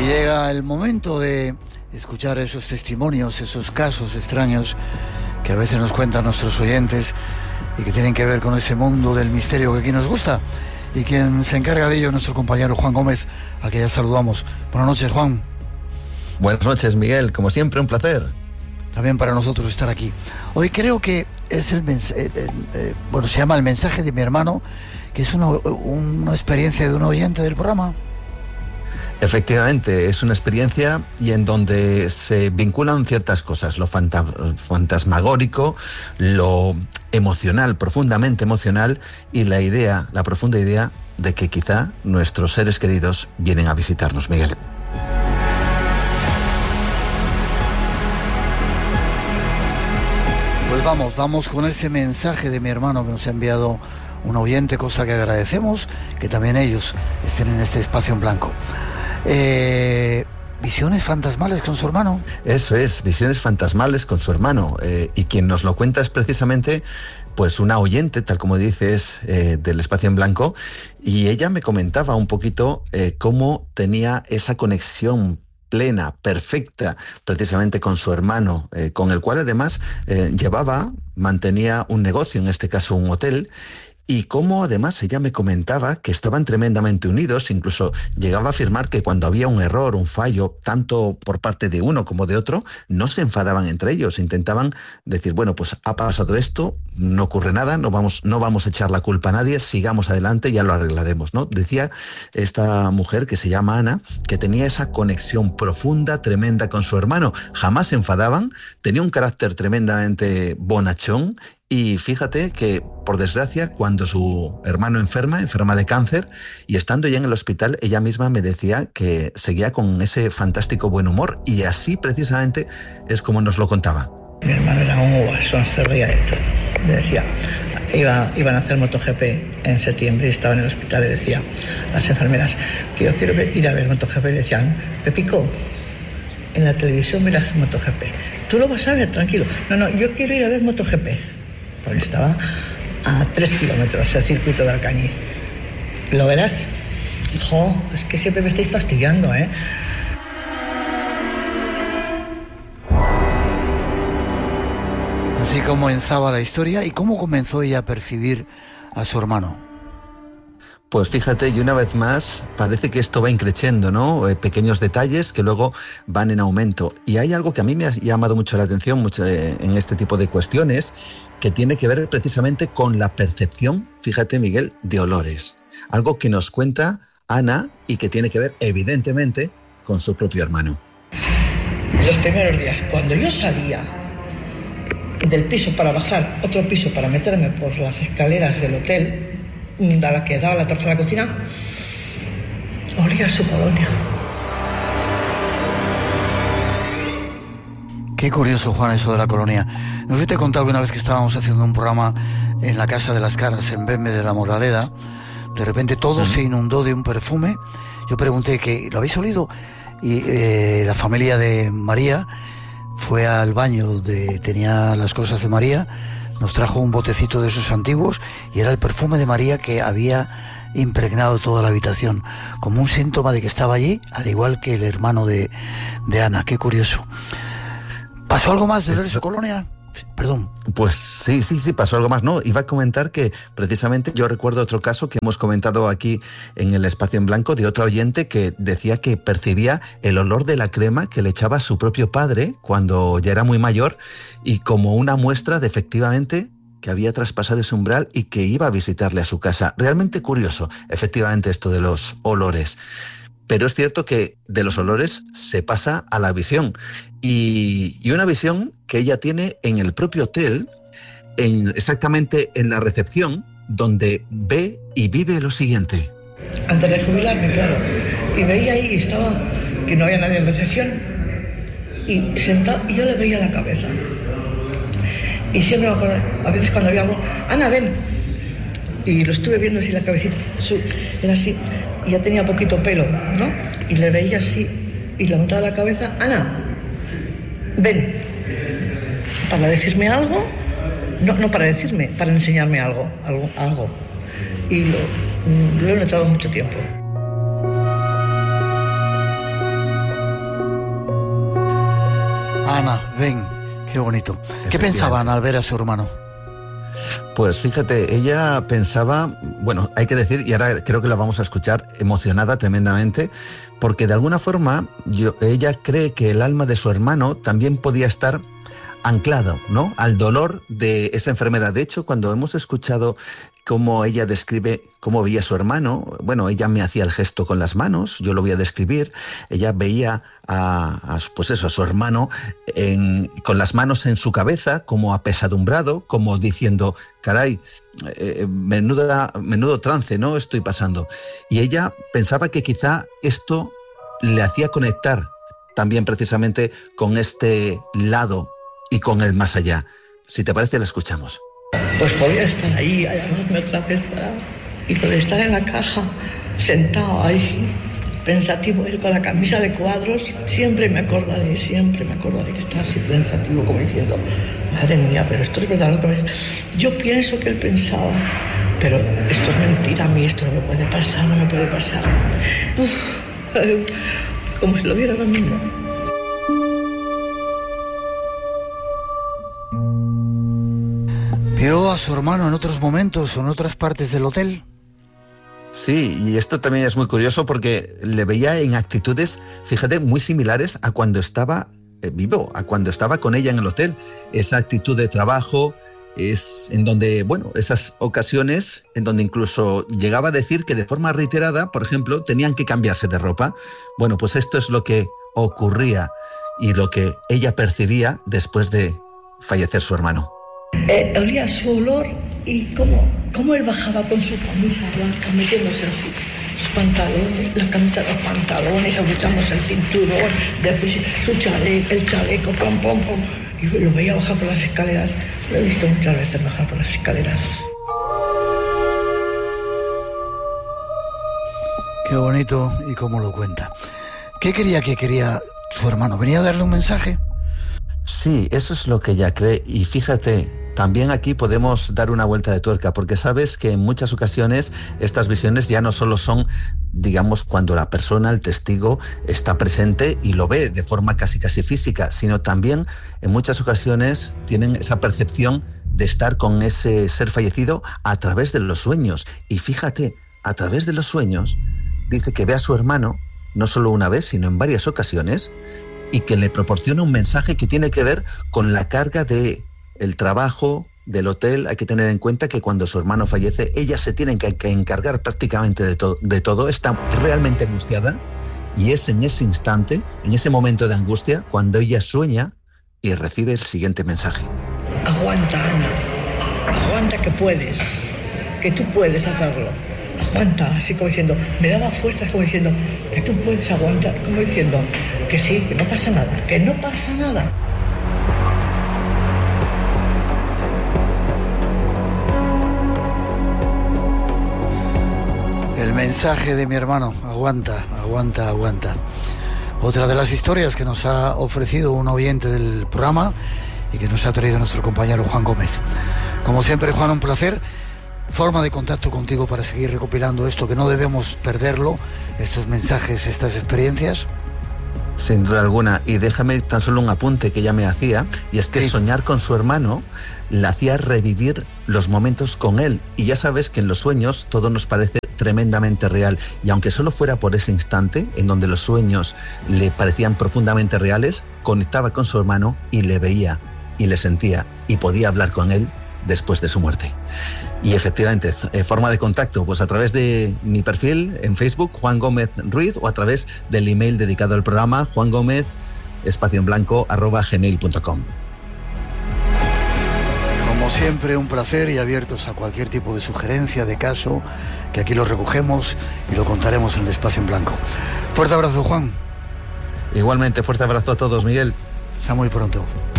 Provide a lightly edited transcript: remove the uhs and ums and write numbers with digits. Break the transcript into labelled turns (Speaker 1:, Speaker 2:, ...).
Speaker 1: llega el momento de escuchar esos testimonios, esos casos extraños que a veces nos cuentan nuestros oyentes y que tienen que ver con ese mundo del misterio que aquí nos gusta. Y quien se encarga de ello es nuestro compañero Juan Gómez, al que ya saludamos. Buenas noches, Juan.
Speaker 2: Buenas noches, Miguel. Como siempre, un placer.
Speaker 1: También para nosotros estar aquí. Hoy creo que es se llama El mensaje de mi hermano, que es una experiencia de un oyente del programa.
Speaker 2: Efectivamente, es una experiencia y en donde se vinculan ciertas cosas, lo fantasmagórico, lo emocional, profundamente emocional, y la profunda idea de que quizá nuestros seres queridos vienen a visitarnos, Miguel.
Speaker 1: Pues vamos con ese mensaje de mi hermano que nos ha enviado un oyente, cosa que agradecemos, que también ellos estén en este espacio en blanco. Visiones fantasmales con su hermano.
Speaker 2: Eso es, visiones fantasmales con su hermano, y quien nos lo cuenta es precisamente pues una oyente, tal como dices, del espacio en blanco, y ella me comentaba un poquito cómo tenía esa conexión plena, perfecta, precisamente con su hermano, con el cual además mantenía un negocio, en este caso un hotel. Y cómo además ella me comentaba que estaban tremendamente unidos, incluso llegaba a afirmar que cuando había un error, un fallo, tanto por parte de uno como de otro, no se enfadaban entre ellos, intentaban decir, bueno, pues ha pasado esto, no ocurre nada, no vamos a echar la culpa a nadie, sigamos adelante, ya lo arreglaremos, ¿no? Decía esta mujer, que se llama Ana, que tenía esa conexión profunda, tremenda con su hermano, jamás se enfadaban, tenía un carácter tremendamente bonachón. Y fíjate que, por desgracia, cuando su hermano enferma de cáncer, y estando ya en el hospital, ella misma me decía que seguía con ese fantástico buen humor, y así precisamente es como nos lo contaba.
Speaker 3: Mi hermano era un guasón, se reía de todo. Le decía, iban a hacer MotoGP en septiembre y estaba en el hospital, y decía a las enfermeras que yo quiero ir a ver MotoGP, y le decían, Pepico, en la televisión verás MotoGP. Tú lo vas a ver, tranquilo. No, yo quiero ir a ver MotoGP. Porque estaba a 3 kilómetros el circuito de Alcañiz. ¿Lo verás? Jo, es que siempre me estáis fastidiando, ¿eh?
Speaker 1: Así comenzaba la historia. ¿Y cómo comenzó ella a percibir a su hermano?
Speaker 2: Pues fíjate, y una vez más, parece que esto va increciendo, ¿no? Pequeños detalles que luego van en aumento. Y hay algo que a mí me ha llamado mucho la atención en este tipo de cuestiones, que tiene que ver precisamente con la percepción, fíjate, Miguel, de olores. Algo que nos cuenta Ana y que tiene que ver, evidentemente, con su propio hermano.
Speaker 3: Los primeros días, cuando yo salía del piso para bajar otro piso para meterme por las escaleras del hotel, a la que daba la tercera cocina, olía su colonia.
Speaker 1: Qué curioso, Juan, eso de la colonia. No sé si te conté alguna vez que estábamos haciendo un programa en la Casa de las Caras, en Bemme de la Moraleda. De repente todo se inundó de un perfume. Yo pregunté que ¿lo habéis olido? Y la familia de María fue al baño donde tenía las cosas de María, nos trajo un botecito de esos antiguos y era el perfume de María que había impregnado toda la habitación, como un síntoma de que estaba allí, al igual que el hermano de Ana. Qué curioso. ¿Pasó algo más de ver su colonia? Perdón.
Speaker 2: Pues sí, pasó algo más. No, iba a comentar que precisamente yo recuerdo otro caso que hemos comentado aquí en el espacio en blanco de otra oyente que decía que percibía el olor de la crema que le echaba a su propio padre cuando ya era muy mayor, y como una muestra de efectivamente que había traspasado ese umbral y que iba a visitarle a su casa. Realmente curioso, efectivamente, esto de los olores. Pero es cierto que de los olores se pasa a la visión. Y una visión que ella tiene en el propio hotel, exactamente en la recepción, donde ve y vive lo siguiente.
Speaker 3: Antes de jubilarme, claro. Y veía ahí, estaba, que no había nadie en recepción, y sentado, y yo le veía la cabeza. Y siempre me acuerdo, a veces cuando había algo, Ana, ven. Y lo estuve viendo así la cabecita, era así, y ya tenía poquito pelo, ¿no? Y le veía así, y levantaba la cabeza, Ana, ven, para decirme algo, no para decirme, para enseñarme algo. Y lo he notado mucho tiempo.
Speaker 1: Ana, ven, qué bonito. ¿Qué pensaba Ana al ver a su hermano?
Speaker 2: Pues fíjate, ella pensaba, bueno, hay que decir, y ahora creo que la vamos a escuchar, emocionada tremendamente, porque de alguna forma ella cree que el alma de su hermano también podía estar anclado, ¿no?, al dolor de esa enfermedad. De hecho, cuando hemos escuchado cómo ella describe cómo veía a su hermano, bueno, ella me hacía el gesto con las manos, yo lo voy a describir, ella veía a su hermano con las manos en su cabeza, como apesadumbrado, como diciendo, caray, menudo trance, ¿no?, estoy pasando. Y ella pensaba que quizá esto le hacía conectar también precisamente con este lado y con el más allá. Si te parece, la escuchamos.
Speaker 3: Pues podía estar ahí, llamarme otra vez y poder estar en la caja, sentado ahí, pensativo, él con la camisa de cuadros. Siempre me acordaré que estaba así pensativo, como diciendo, madre mía, pero esto es verdad lo que me... Yo pienso que él pensaba, pero esto es mentira, a mí esto no me puede pasar. Como si lo viera ahora mismo.
Speaker 1: ¿Vio a su hermano en otros momentos o en otras partes del hotel?
Speaker 2: Sí, y esto también es muy curioso porque le veía en actitudes, fíjate, muy similares a cuando estaba vivo, a cuando estaba con ella en el hotel. Esa actitud de trabajo es en donde, bueno, esas ocasiones en donde incluso llegaba a decir que de forma reiterada, por ejemplo, tenían que cambiarse de ropa. Bueno, pues esto es lo que ocurría y lo que ella percibía después de fallecer su hermano.
Speaker 3: Olía su olor y cómo él bajaba con su camisa blanca, metiéndose así sus pantalones, la camisa de los pantalones, abrochamos el cinturón, después el chaleco, pom, pom, pom, y lo veía bajar por las escaleras. Lo he visto muchas veces bajar por las escaleras.
Speaker 1: Qué bonito y cómo lo cuenta. ¿Qué quería su hermano? ¿Venía a darle un mensaje?
Speaker 2: Sí, eso es lo que ella cree. Y fíjate, también aquí podemos dar una vuelta de tuerca, porque sabes que en muchas ocasiones estas visiones ya no solo son, digamos, cuando la persona, el testigo, está presente y lo ve de forma casi física, sino también en muchas ocasiones tienen esa percepción de estar con ese ser fallecido a través de los sueños. Y fíjate, a través de los sueños, dice que ve a su hermano, no solo una vez, sino en varias ocasiones, y que le proporciona un mensaje que tiene que ver con la carga de el trabajo del hotel. Hay que tener en cuenta que cuando su hermano fallece, ella se tiene que encargar prácticamente de todo. Está realmente angustiada y es en ese instante, en ese momento de angustia, cuando ella sueña y recibe el siguiente mensaje.
Speaker 3: Aguanta, Ana. Aguanta, que puedes. Que tú puedes hacerlo. Aguanta, así como diciendo, me daba fuerzas como diciendo, que tú puedes aguantar, como diciendo, que sí, que no pasa nada, que no pasa nada.
Speaker 1: El mensaje de mi hermano, aguanta. Otra de las historias que nos ha ofrecido un oyente del programa y que nos ha traído nuestro compañero Juan Gómez. Como siempre, Juan, un placer. Forma de contacto contigo para seguir recopilando esto, que no debemos perderlo, estos mensajes, estas experiencias.
Speaker 2: Sin duda alguna, y déjame tan solo un apunte que ella me hacía, y es que soñar con su hermano le hacía revivir los momentos con él, y ya sabes que en los sueños todo nos parece tremendamente real, y aunque solo fuera por ese instante en donde los sueños le parecían profundamente reales, conectaba con su hermano y le veía y le sentía y podía hablar con él después de su muerte. Y efectivamente, forma de contacto, pues a través de mi perfil en Facebook, Juan Gómez Ruiz, o a través del email dedicado al programa, juangomez_gmail.com.
Speaker 1: Como siempre, un placer, y abiertos a cualquier tipo de sugerencia, de caso, que aquí lo recogemos y lo contaremos en el Espacio en Blanco. Fuerte abrazo, Juan.
Speaker 2: Igualmente, fuerte abrazo a todos, Miguel.
Speaker 1: Hasta muy pronto.